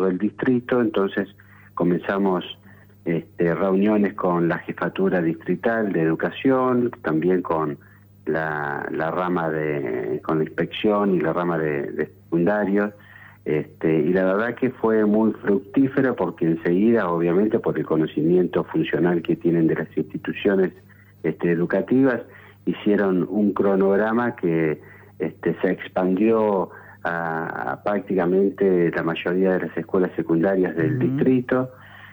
todo el distrito. Entonces comenzamos reuniones con la jefatura distrital de educación, también con la rama con la inspección y la rama de secundarios, y la verdad que fue muy fructífera porque enseguida, obviamente por el conocimiento funcional que tienen de las instituciones educativas, hicieron un cronograma que se expandió a prácticamente la mayoría de las escuelas secundarias del distrito,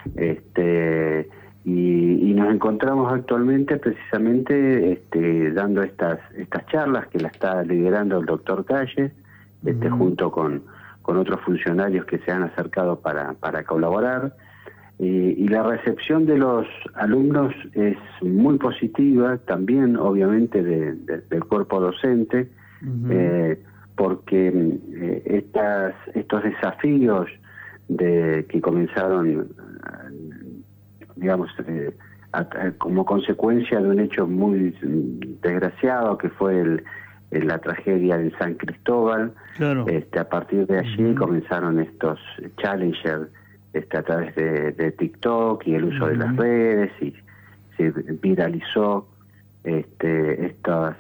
y nos encontramos actualmente precisamente dando estas charlas que la está liderando el doctor Calle, junto con otros funcionarios que se han acercado para colaborar, y la recepción de los alumnos es muy positiva, también obviamente del cuerpo docente, porque estos desafíos que comenzaron, digamos, como consecuencia de un hecho muy desgraciado que fue la tragedia en San Cristóbal. Claro. A partir de allí comenzaron estos challengers a través de TikTok y el uso de las redes, y se viralizó estos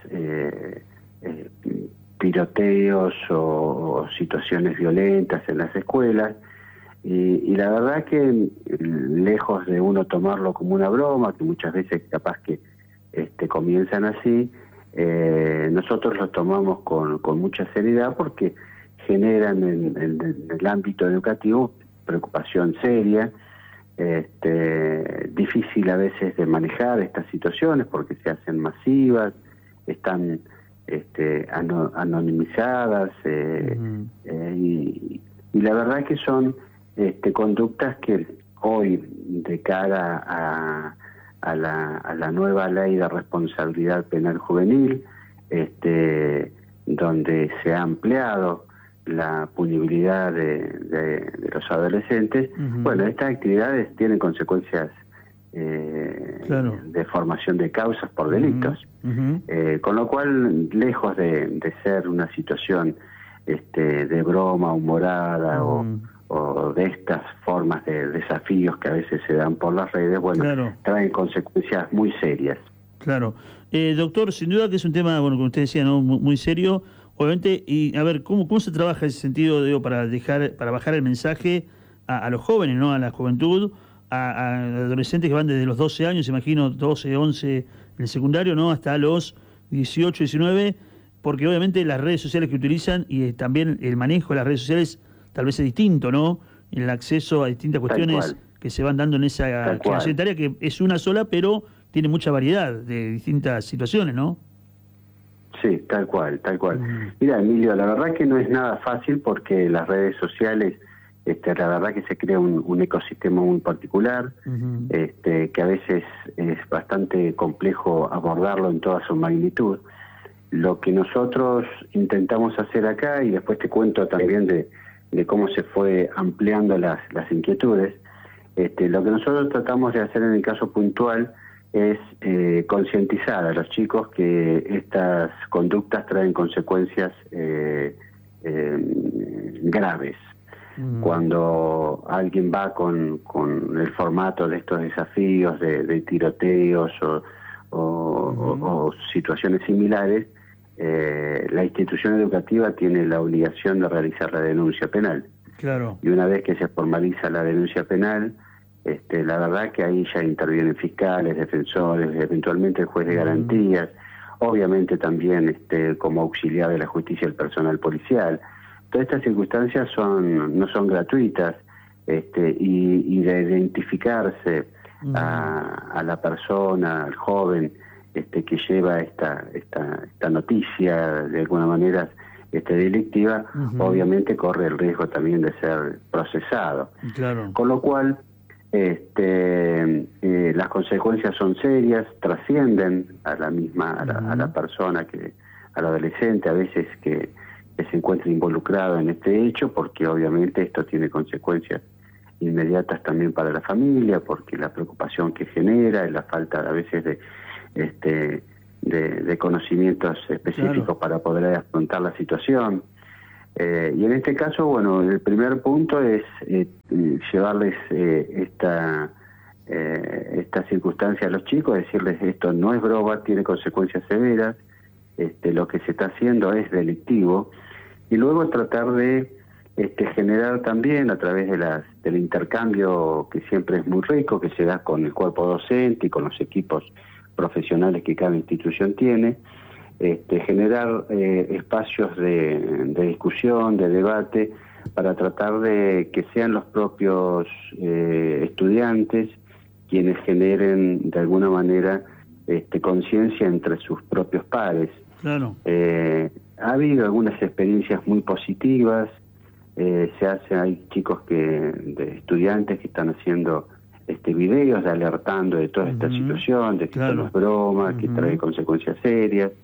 tiroteos o situaciones violentas en las escuelas. Y la verdad que lejos de uno tomarlo como una broma, que muchas veces capaz que comienzan así, nosotros lo tomamos con mucha seriedad porque generan en el ámbito educativo preocupación seria, difícil a veces de manejar estas situaciones porque se hacen masivas, están anonimizadas, y la verdad que son conductas que hoy, de cara a la nueva ley de responsabilidad penal juvenil, donde se ha ampliado la punibilidad de los adolescentes, bueno, estas actividades tienen consecuencias de formación de causas por delitos, con lo cual, lejos de ser una situación de broma humorada o de estas formas de desafíos que a veces se dan por las redes, bueno, traen consecuencias muy serias. Claro. Doctor, sin duda que es un tema, bueno, como usted decía, ¿no? Muy serio, obviamente, y a ver, ¿cómo se trabaja en ese sentido, digo, para bajar el mensaje a los jóvenes, ¿no? A la juventud, a adolescentes que van desde los 12 años, imagino, 12, 11 en el secundario, ¿no? Hasta los 18, 19, porque obviamente las redes sociales que utilizan y también el manejo de las redes sociales tal vez es distinto, ¿no? El acceso a distintas cuestiones que se van dando en esa generación etaria, que es una sola, pero tiene mucha variedad de distintas situaciones, ¿no? Sí, tal cual. Mira, Emilio, la verdad que no es nada fácil porque las redes sociales, la verdad que se crea un ecosistema muy particular, que a veces es bastante complejo abordarlo en toda su magnitud. Lo que nosotros intentamos hacer acá, y después te cuento también de cómo se fue ampliando las inquietudes, lo que nosotros tratamos de hacer en el caso puntual es concientizar a los chicos que estas conductas traen consecuencias graves. Cuando alguien va con el formato de estos desafíos de tiroteos o situaciones similares, la institución educativa tiene la obligación de realizar la denuncia penal. Claro. Y una vez que se formaliza la denuncia penal, la verdad que ahí ya intervienen fiscales, defensores, eventualmente el juez de garantías, obviamente también como auxiliar de la justicia el personal policial. Todas estas circunstancias no son gratuitas, y de identificarse a la persona, al joven que lleva esta noticia de alguna manera delictiva, obviamente corre el riesgo también de ser procesado. Claro. Con lo cual, las consecuencias son serias, trascienden a la misma, a la persona, al adolescente a veces que se encuentra involucrado en este hecho, porque obviamente esto tiene consecuencias inmediatas también para la familia, porque la preocupación que genera, la falta a veces de conocimientos específicos para poder afrontar la situación. Y en este caso, bueno, el primer punto es llevarles esta circunstancia a los chicos, decirles esto no es broma, tiene consecuencias severas, lo que se está haciendo es delictivo, y luego tratar de generar también a través del intercambio, que siempre es muy rico, que se da con el cuerpo docente y con los equipos profesionales que cada institución tiene, generar espacios de discusión, de debate, para tratar de que sean los propios estudiantes quienes generen de alguna manera conciencia entre sus propios pares. Claro. Ha habido algunas experiencias muy positivas, hay chicos de estudiantes que están haciendo videos alertando de toda esta situación, de que esto no es broma, que trae consecuencias serias.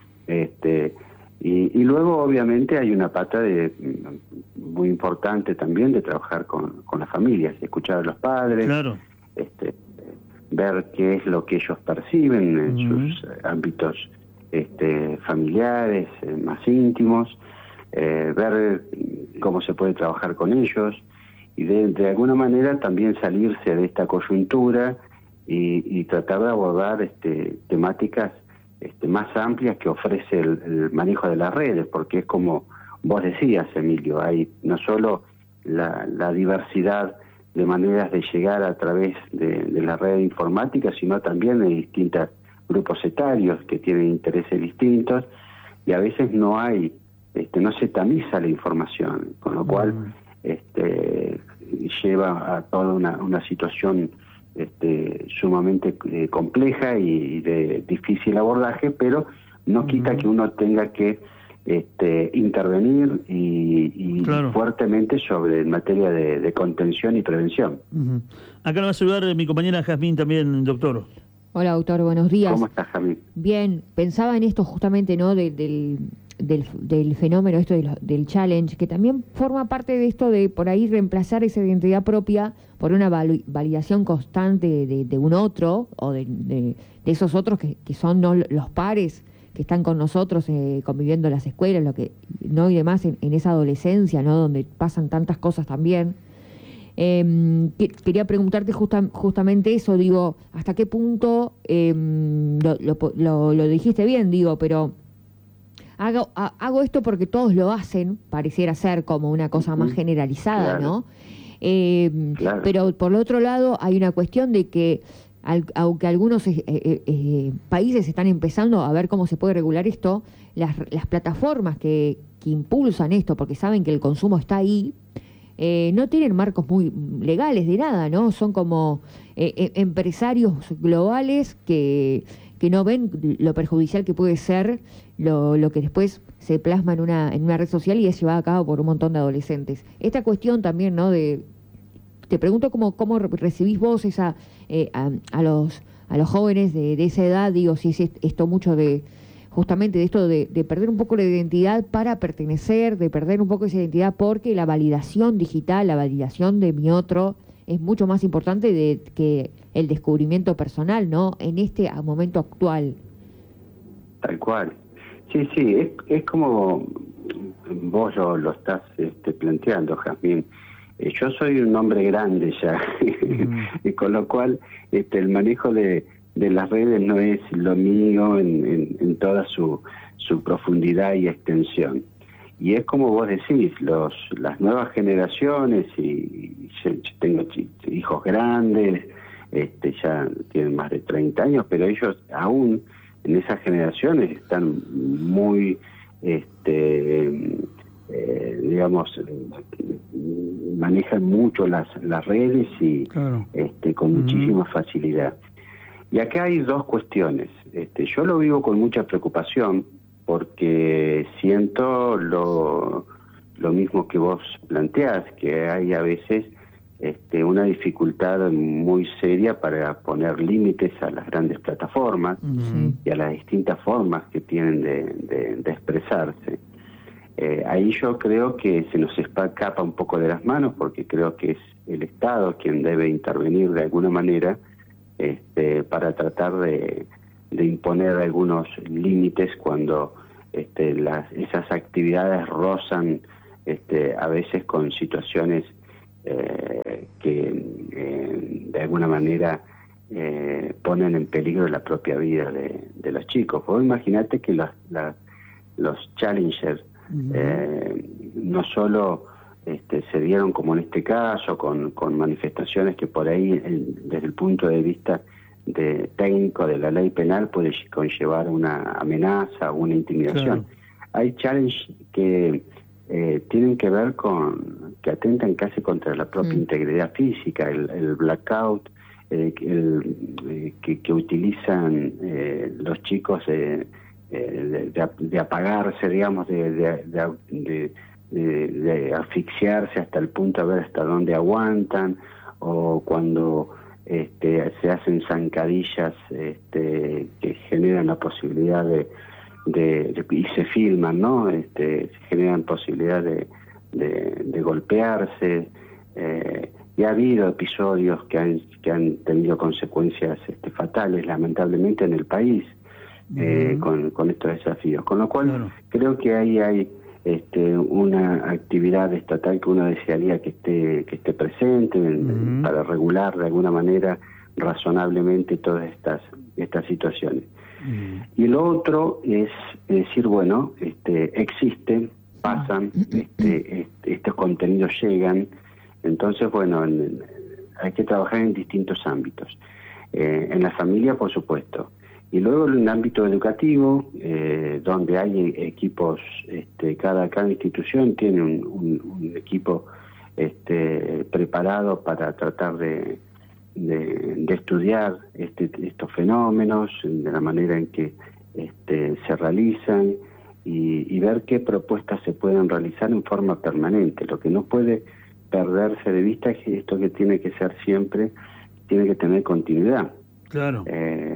Y luego obviamente hay una pata muy importante también de trabajar con las familias, escuchar a los padres, claro. Ver qué es lo que ellos perciben en sus ámbitos familiares, más íntimos, ver cómo se puede trabajar con ellos y de alguna manera también salirse de esta coyuntura y tratar de abordar temáticas más amplias que ofrece el manejo de las redes, porque es como vos decías, Emilio, hay no solo la diversidad de maneras de llegar a través de la red informática, sino también de distintos grupos etarios que tienen intereses distintos, y a veces no se tamiza la información, con lo cual lleva a toda una situación sumamente compleja y de difícil abordaje, pero no quita que uno tenga que intervenir y claro. fuertemente en materia de contención y prevención. Acá nos va a saludar mi compañera Jazmín también, doctor. Hola, doctor, buenos días. ¿Cómo estás, Jazmín? Bien, pensaba en esto justamente, ¿no? Del fenómeno esto del challenge, que también forma parte de esto de por ahí reemplazar esa identidad propia por una validación constante de un otro, o de esos otros que son no los pares que están con nosotros conviviendo en las escuelas, y demás en esa adolescencia, ¿no? Donde pasan tantas cosas también. Quería preguntarte justamente eso, digo, hasta qué punto lo dijiste bien, digo, pero hago esto porque todos lo hacen, pareciera ser como una cosa más generalizada, claro. ¿No? Claro. Pero por el otro lado hay una cuestión de que aunque algunos países están empezando a ver cómo se puede regular esto, las plataformas que impulsan esto, porque saben que el consumo está ahí, no tienen marcos muy legales de nada, ¿no? Son como empresarios globales que no ven lo perjudicial que puede ser lo que después se plasma en una red social y es llevada a cabo por un montón de adolescentes. Esta cuestión también, ¿no? Te pregunto cómo recibís vos a los jóvenes de esa edad, digo, si es esto mucho justamente de esto de perder un poco la identidad para pertenecer, de perder un poco esa identidad porque la validación digital, la validación de mi otro, es mucho más importante que el descubrimiento personal, ¿no? En este momento actual. Tal cual. Sí, es como vos lo estás planteando, Jazmín. Yo soy un hombre grande ya, y con lo cual el manejo de las redes no es lo mío en toda su profundidad y extensión. Y es como vos decís, las nuevas generaciones, y yo tengo hijos grandes, ya tienen más de 30 años, pero ellos aún en esas generaciones están muy, manejan mucho las redes y claro. Con muchísima facilidad. Y acá hay dos cuestiones. Yo lo vivo con mucha preocupación porque siento lo mismo que vos planteás, que hay a veces una dificultad muy seria para poner límites a las grandes plataformas y a las distintas formas que tienen de expresarse. Ahí yo creo que se nos escapa un poco de las manos, porque creo que es el Estado quien debe intervenir de alguna manera para tratar de imponer algunos límites cuando esas actividades rozan a veces con situaciones que de alguna manera ponen en peligro la propia vida de los chicos. Vos imaginate que los challengers no solo se dieron, como en este caso, con manifestaciones que por ahí, desde el punto de vista técnico de la ley penal, puede conllevar una amenaza o una intimidación. Claro. Hay challenges que tienen que ver que atentan casi contra la propia integridad física, el blackout que utilizan los chicos de apagarse, digamos, de asfixiarse hasta el punto de ver hasta dónde aguantan, o cuando se hacen zancadillas que generan la posibilidad y se filman, ¿no? Se generan posibilidad de golpearse, y ha habido episodios que han tenido consecuencias fatales, lamentablemente, en el país, con estos desafíos. Con lo cual, creo que ahí hay una actividad estatal que uno desearía que esté presente para regular de alguna manera razonablemente todas estas situaciones. Y lo otro es decir, bueno, existen, pasan, estos contenidos llegan, entonces, bueno, hay que trabajar en distintos ámbitos. En la familia, por supuesto. Y luego en el ámbito educativo, donde hay equipos, cada institución tiene un equipo preparado para tratar de estudiar estos fenómenos, de la manera en que se realizan y ver qué propuestas se pueden realizar en forma permanente. Lo que no puede perderse de vista es que esto que tiene que ser siempre, tiene que tener continuidad. Claro.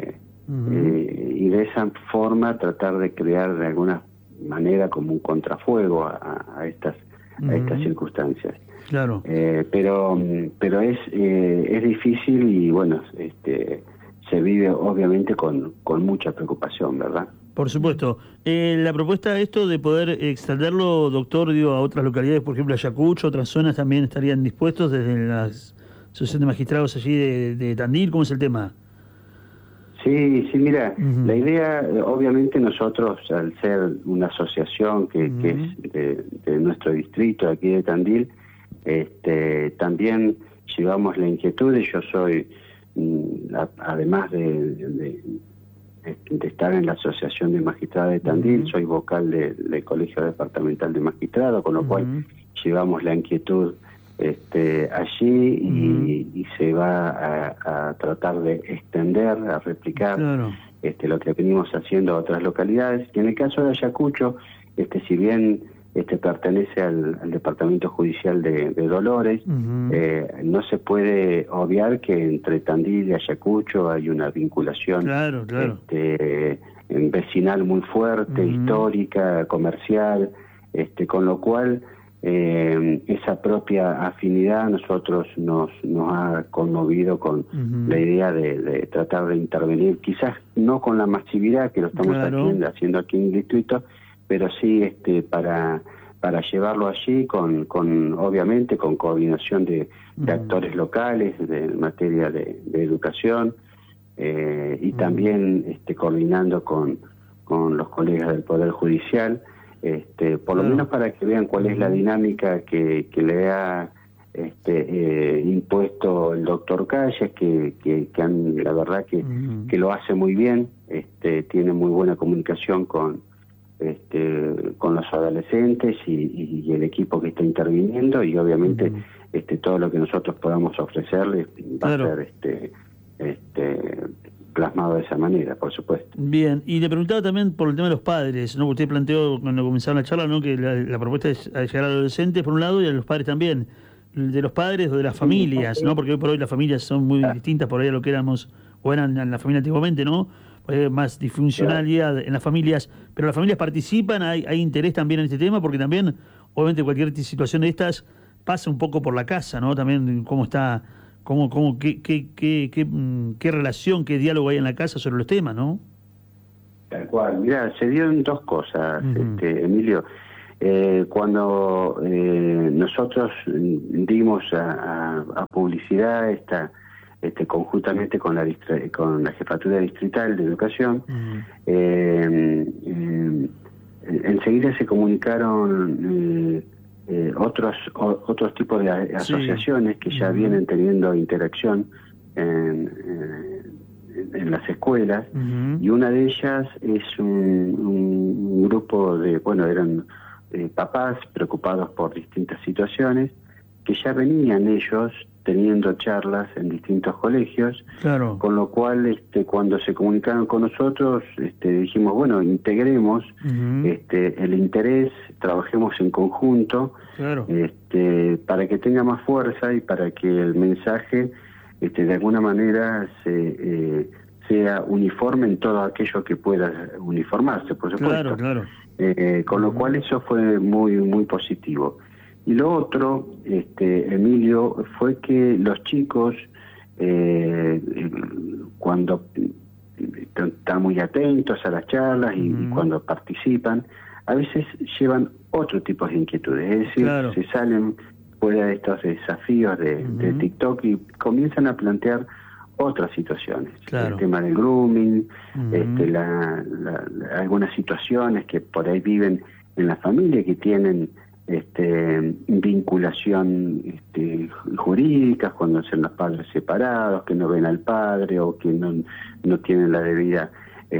Y de esa forma tratar de crear de alguna manera como un contrafuego a estas circunstancias. Claro. Pero es difícil y bueno, se vive obviamente con mucha preocupación, ¿verdad? Por supuesto. La propuesta esto de poder extenderlo, doctor, a otras localidades, por ejemplo Ayacucho, otras zonas también estarían dispuestos desde la Asociación de Magistrados allí de Tandil. ¿Cómo es el tema? Sí, mira, la idea, obviamente nosotros, al ser una asociación que es de nuestro distrito aquí de Tandil, también llevamos la inquietud, y yo soy, además de estar en la Asociación de Magistrados de Tandil, soy vocal del Colegio Departamental de Magistrados, con lo cual llevamos la inquietud allí y se va a tratar de extender, a replicar lo que venimos haciendo a otras localidades. Y en el caso de Ayacucho, si bien pertenece al Departamento Judicial de Dolores, no se puede obviar que entre Tandil y Ayacucho hay una vinculación vecinal muy fuerte, histórica, comercial, con lo cual esa propia afinidad a nosotros nos ha conmovido con la idea de tratar de intervenir, quizás no con la masividad que lo estamos haciendo aquí en el distrito, pero sí para llevarlo allí obviamente con coordinación de actores locales en materia de educación, y también coordinando con los colegas del Poder Judicial, por lo menos para que vean cuál es la dinámica que le ha impuesto el doctor Calles, que la verdad que lo hace muy bien, tiene muy buena comunicación con los adolescentes y el equipo que está interviniendo, y obviamente todo lo que nosotros podamos ofrecerles va a ser plasmado de esa manera, por supuesto. Bien, y le preguntaba también por el tema de los padres, ¿no? Usted planteó cuando comenzaron la charla, ¿no?, que la propuesta es llegar a los adolescentes por un lado y a los padres también. De los padres o de las familias, ¿no? Porque hoy por hoy las familias son muy distintas por ahí a lo que éramos o eran en la familia antiguamente, ¿no? Más disfuncionalidad en las familias, pero las familias participan, hay interés también en este tema, porque también, obviamente, cualquier situación de estas pasa un poco por la casa, ¿no? También cómo está, qué relación, qué diálogo hay en la casa sobre los temas, ¿no? Tal cual. Mira, se dieron dos cosas, Emilio. Cuando nosotros dimos a publicidad conjuntamente con la Jefatura Distrital de Educación, enseguida se comunicaron otros tipos de asociaciones que ya vienen teniendo interacción en las escuelas, y una de ellas es un grupo de, eran papás preocupados por distintas situaciones, que ya venían ellos teniendo charlas en distintos colegios, con lo cual cuando se comunicaron con nosotros dijimos, bueno, integremos el interés, trabajemos en conjunto, para que tenga más fuerza y para que el mensaje de alguna manera sea uniforme en todo aquello que pueda uniformarse, por supuesto. Con lo cual eso fue muy, muy positivo. Y lo otro, Emilio, fue que los chicos, cuando están muy atentos a las charlas y cuando participan, a veces llevan otro tipo de inquietudes, es decir, se salen fuera de estos desafíos de TikTok y comienzan a plantear otras situaciones, el tema del grooming, algunas situaciones que por ahí viven en la familia, que tienen vinculación jurídica cuando son los padres separados, que no ven al padre o que no tienen la debida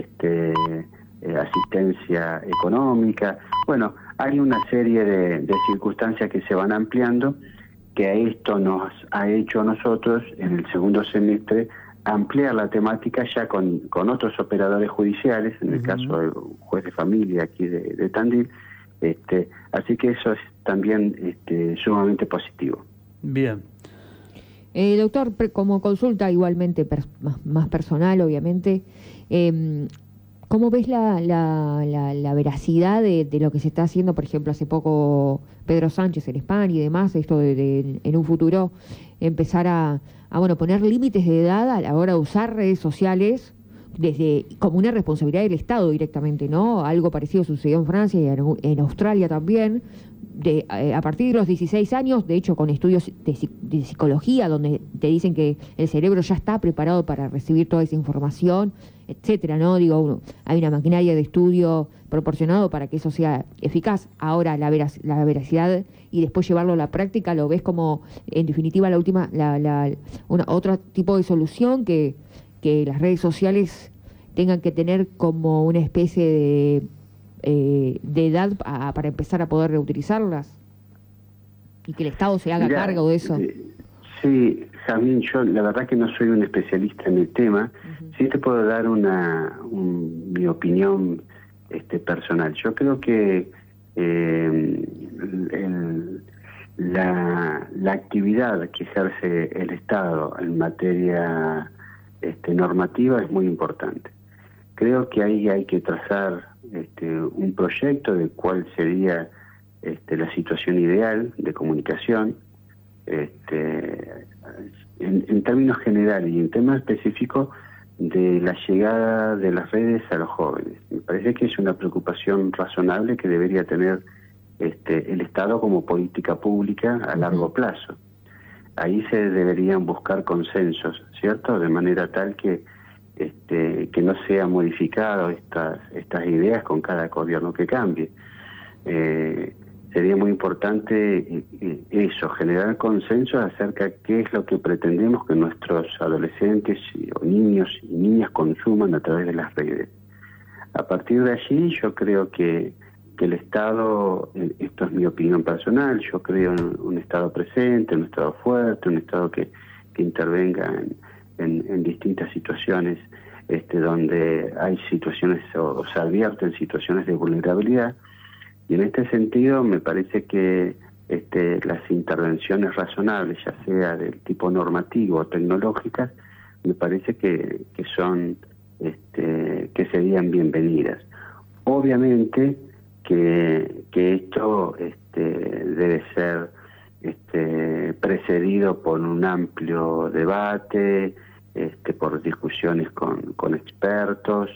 asistencia económica. Bueno, hay una serie de circunstancias que se van ampliando, que a esto nos ha hecho a nosotros en el segundo semestre ampliar la temática ya con otros operadores judiciales, en el caso del juez de familia aquí de Tandil. Así que eso es también sumamente positivo. Bien. Doctor, como consulta igualmente más personal, obviamente, ¿cómo ves la veracidad de lo que se está haciendo? Por ejemplo, hace poco Pedro Sánchez en España y demás, esto de en un futuro empezar a poner límites de edad a la hora de usar redes sociales como una responsabilidad del Estado directamente, ¿no? Algo parecido sucedió en Francia y en Australia también, a partir de los 16 años, de hecho con estudios de psicología donde te dicen que el cerebro ya está preparado para recibir toda esa información, etcétera, ¿no? Digo, hay una maquinaria de estudio proporcionado para que eso sea eficaz. Ahora la veracidad y después llevarlo a la práctica, ¿lo ves como, en definitiva, otro tipo de solución que las redes sociales tengan que tener como una especie de edad para empezar a poder reutilizarlas y que el Estado se haga cargo de eso? Sí, Jazmín, yo la verdad que no soy un especialista en el tema. Sí te puedo dar mi opinión personal. Yo creo que la actividad que ejerce el Estado en materia normativa es muy importante. Creo que ahí hay que trazar un proyecto de cuál sería la situación ideal de comunicación en términos generales y en temas específicos de la llegada de las redes a los jóvenes. Me parece que es una preocupación razonable que debería tener el Estado como política pública a largo plazo. Ahí se deberían buscar consensos, ¿cierto? De manera tal que no sea modificado estas ideas con cada gobierno que cambie. Sería muy importante eso, generar consensos acerca de qué es lo que pretendemos que nuestros adolescentes o niños y niñas consuman a través de las redes. A partir de allí yo creo que el Estado, esto es mi opinión personal, yo creo en un Estado presente, un Estado fuerte, un Estado que intervenga en distintas situaciones donde hay situaciones o se advierten situaciones de vulnerabilidad. Y en este sentido me parece que las intervenciones razonables, ya sea del tipo normativo o tecnológicas, me parece que son que serían bienvenidas. Obviamente que esto debe ser precedido por un amplio debate, por discusiones con expertos,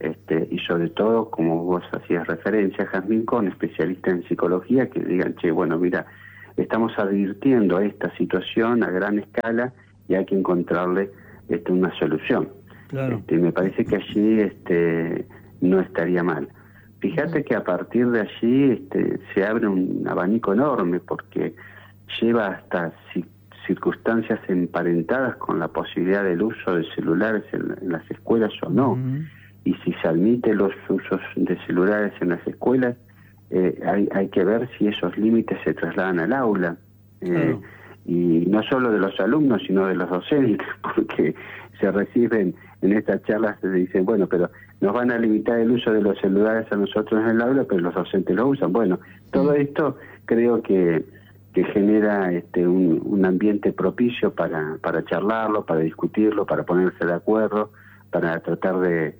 y sobre todo, como vos hacías referencia, Jazmín, con especialistas en psicología que digan, che, bueno, mira, estamos advirtiendo a esta situación a gran escala y hay que encontrarle una solución. Claro. Me parece que allí no estaría mal. Fíjate que a partir de allí se abre un abanico enorme, porque lleva hasta circunstancias emparentadas con la posibilidad del uso de celulares en las escuelas o no. Y si se admite los usos de celulares en las escuelas, hay que ver si esos límites se trasladan al aula. Claro. Y no solo de los alumnos, sino de los docentes, porque se reciben en estas charlas, se dicen, bueno, pero nos van a limitar el uso de los celulares a nosotros en el aula, pero los docentes lo usan. Bueno, todo esto creo que genera un ambiente propicio para charlarlo, para discutirlo, para ponerse de acuerdo, para tratar de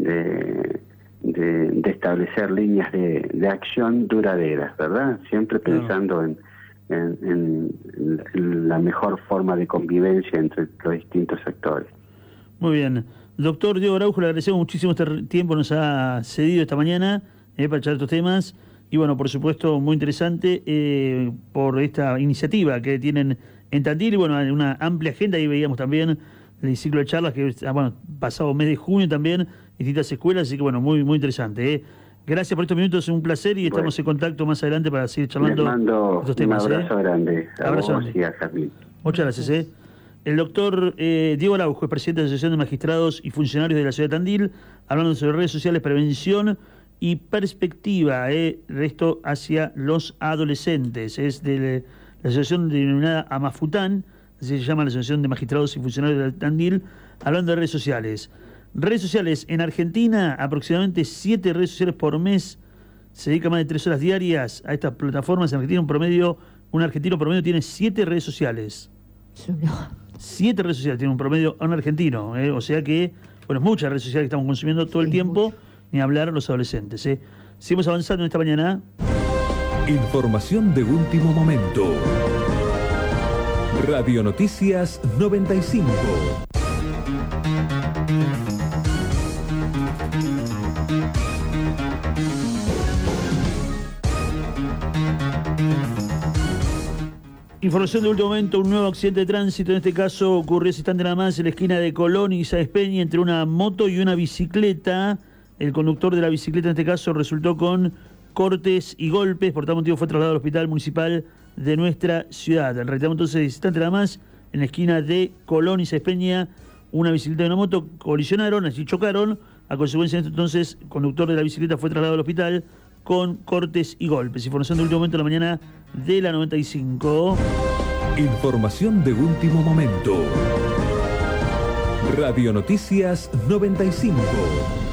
establecer líneas de acción duraderas, ¿verdad? Siempre pensando en la mejor forma de convivencia entre los distintos sectores. Muy bien. Doctor Diego Araujo, le agradecemos muchísimo este tiempo nos ha cedido esta mañana para charlar estos temas. Y bueno, por supuesto, muy interesante por esta iniciativa que tienen en Tandil. Y bueno, una amplia agenda. Ahí veíamos también el ciclo de charlas que, pasado mes de junio también, distintas escuelas. Así que bueno, muy muy interesante. Gracias por estos minutos, es un placer y estamos en contacto más adelante para seguir charlando estos temas. Un abrazo grande. Abrazo grande. Y a Jazmín. Muchas gracias. El doctor Diego Araujo es presidente de la Asociación de Magistrados y Funcionarios de la Ciudad de Tandil, hablando sobre redes sociales, prevención y perspectiva, esto hacia los adolescentes. Es de la asociación denominada Amafután, así se llama la Asociación de Magistrados y Funcionarios de Tandil, hablando de redes sociales. Redes sociales en Argentina, aproximadamente 7 redes sociales por mes, se dedica más de 3 horas diarias a estas plataformas. En Argentina un argentino promedio tiene 7 redes sociales. 7 redes sociales tiene un promedio a un argentino, o sea que, bueno, muchas redes sociales que estamos consumiendo todo el tiempo. Mucho. Ni hablar a los adolescentes. Seguimos avanzando en esta mañana. Información de último momento. Radio Noticias 95. Información de último momento, un nuevo accidente de tránsito, en este caso ocurrió ese instante nada más en la esquina de Colón y Sáenz Peña entre una moto y una bicicleta. El conductor de la bicicleta en este caso resultó con cortes y golpes, por tal motivo fue trasladado al hospital municipal de nuestra ciudad. Reiteramos entonces ese instante nada más, en la esquina de Colón y Sáenz Peña, una bicicleta y una moto colisionaron, así chocaron. A consecuencia de esto entonces, el conductor de la bicicleta fue trasladado al hospital con cortes y golpes. Información de último momento en la mañana de la 95. Información de último momento. Radio Noticias 95.